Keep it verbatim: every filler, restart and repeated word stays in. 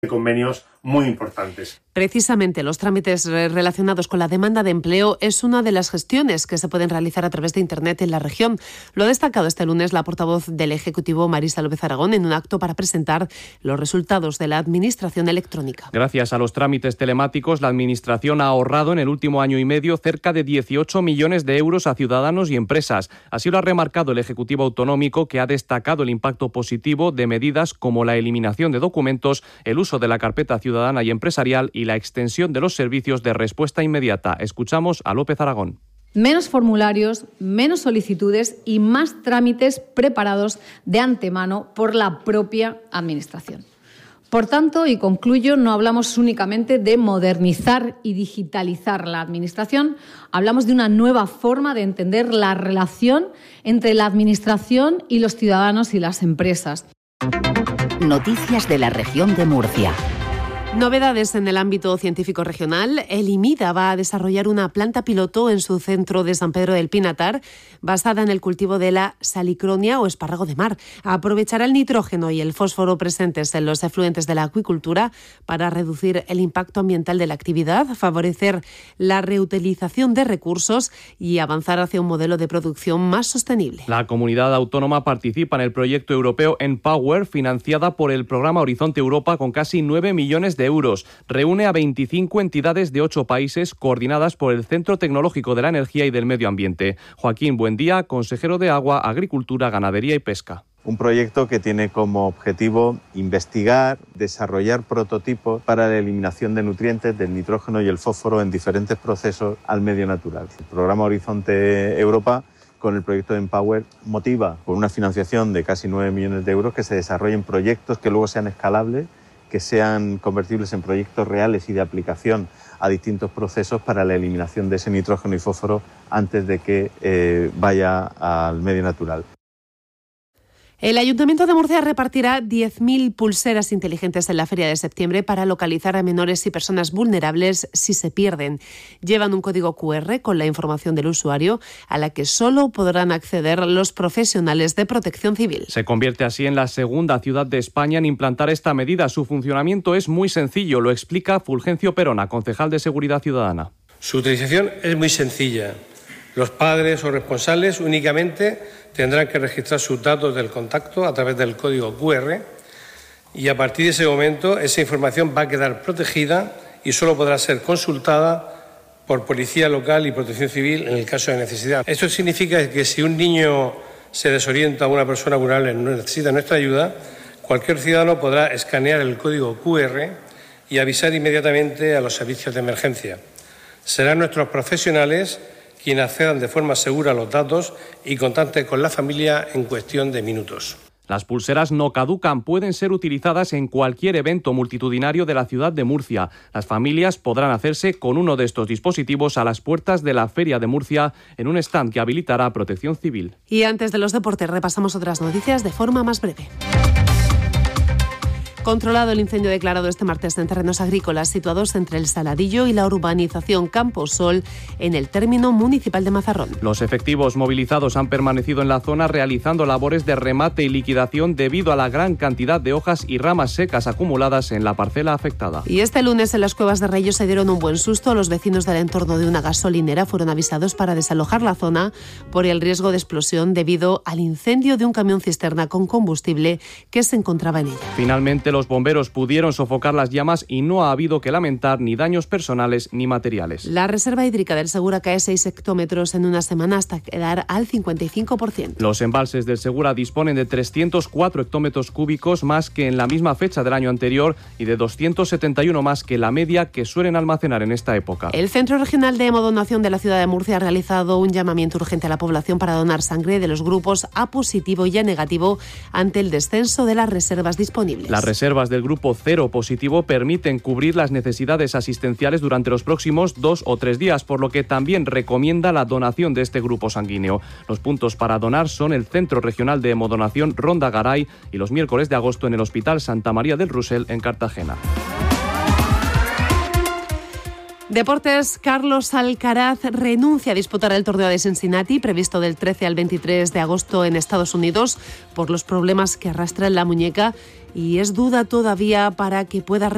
convenios muy importantes. Precisamente los trámites relacionados con la demanda de empleo es una de las gestiones que se pueden realizar a través de Internet en la región. Lo ha destacado este lunes la portavoz del Ejecutivo, Marisa López Aragón, en un acto para presentar los resultados de la Administración electrónica. Gracias a los trámites telemáticos, la Administración ha ahorrado en el último año y medio cerca de dieciocho millones de euros a ciudadanos y empresas. Así lo ha remarcado el Ejecutivo Autonómico, que ha destacado el impacto positivo de medidas como la eliminación de documentos, el uso de la carpeta ciudadana y empresarial y la extensión de los servicios de respuesta inmediata. Escuchamos a López Aragón. Menos formularios, menos solicitudes y más trámites preparados de antemano por la propia Administración. Por tanto, y concluyo, no hablamos únicamente de modernizar y digitalizar la Administración, hablamos de una nueva forma de entender la relación entre la Administración y los ciudadanos y las empresas. Noticias de la región de Murcia. Novedades en el ámbito científico regional. El IMIDA va a desarrollar una planta piloto en su centro de San Pedro del Pinatar, basada en el cultivo de la salicronia o espárrago de mar. Aprovechará el nitrógeno y el fósforo presentes en los efluentes de la acuicultura para reducir el impacto ambiental de la actividad, favorecer la reutilización de recursos y avanzar hacia un modelo de producción más sostenible. La comunidad autónoma participa en el proyecto europeo Empower, financiada por el programa Horizonte Europa con casi nueve millones de euros. Reúne a veinticinco entidades de ocho países coordinadas por el Centro Tecnológico de la Energía y del Medio Ambiente. Joaquín Buendía, consejero de Agua, Agricultura, Ganadería y Pesca. Un proyecto que tiene como objetivo investigar, desarrollar prototipos para la eliminación de nutrientes, del nitrógeno y el fósforo en diferentes procesos al medio natural. El programa Horizonte Europa, con el proyecto de Empower, motiva con una financiación de casi nueve millones de euros que se desarrollen proyectos que luego sean escalables, que sean convertibles en proyectos reales y de aplicación a distintos procesos para la eliminación de ese nitrógeno y fósforo antes de que eh, vaya al medio natural. El Ayuntamiento de Murcia repartirá diez mil pulseras inteligentes en la feria de septiembre para localizar a menores y personas vulnerables si se pierden. Llevan un código cu erre con la información del usuario a la que solo podrán acceder los profesionales de Protección Civil. Se convierte así en la segunda ciudad de España en implantar esta medida. Su funcionamiento es muy sencillo, lo explica Fulgencio Perona, concejal de Seguridad Ciudadana. Su utilización es muy sencilla. Los padres o responsables únicamente tendrán que registrar sus datos del contacto a través del código cu erre y a partir de ese momento esa información va a quedar protegida y solo podrá ser consultada por Policía Local y Protección Civil en el caso de necesidad. Esto significa que si un niño se desorienta o una persona vulnerable necesita nuestra ayuda, cualquier ciudadano podrá escanear el código cu erre y avisar inmediatamente a los servicios de emergencia. Serán nuestros profesionales quienes accedan de forma segura a los datos y contacten con la familia en cuestión de minutos. Las pulseras no caducan, pueden ser utilizadas en cualquier evento multitudinario de la ciudad de Murcia. Las familias podrán hacerse con uno de estos dispositivos a las puertas de la Feria de Murcia en un stand que habilitará Protección Civil. Y antes de los deportes repasamos otras noticias de forma más breve. Controlado el incendio declarado este martes en terrenos agrícolas situados entre el Saladillo y la urbanización Camposol en el término municipal de Mazarrón. Los efectivos movilizados han permanecido en la zona realizando labores de remate y liquidación debido a la gran cantidad de hojas y ramas secas acumuladas en la parcela afectada. Y este lunes en las Cuevas de Reyos se dieron un buen susto. Los vecinos del entorno de una gasolinera fueron avisados para desalojar la zona por el riesgo de explosión debido al incendio de un camión cisterna con combustible que se encontraba en ella. Finalmente, los bomberos pudieron sofocar las llamas y no ha habido que lamentar ni daños personales ni materiales. La reserva hídrica del Segura cae seis hectómetros en una semana hasta quedar al cincuenta y cinco por ciento. Los embalses del Segura disponen de trescientos cuatro hectómetros cúbicos más que en la misma fecha del año anterior y de doscientos setenta y uno más que la media que suelen almacenar en esta época. El Centro Regional de Hemodonación de la ciudad de Murcia ha realizado un llamamiento urgente a la población para donar sangre de los grupos A positivo y A negativo ante el descenso de las reservas disponibles. Las reservas del grupo cero positivo permiten cubrir las necesidades asistenciales durante los próximos dos o tres días, por lo que también recomienda la donación de este grupo sanguíneo. Los puntos para donar son el Centro Regional de Hemodonación Ronda Garay y los miércoles de agosto en el Hospital Santa María del Rossell en Cartagena. Deportes, Carlos Alcaraz renuncia a disputar el torneo de Cincinnati, previsto del trece al veintitrés de agosto en Estados Unidos, por los problemas que arrastra en la muñeca y es duda todavía para que pueda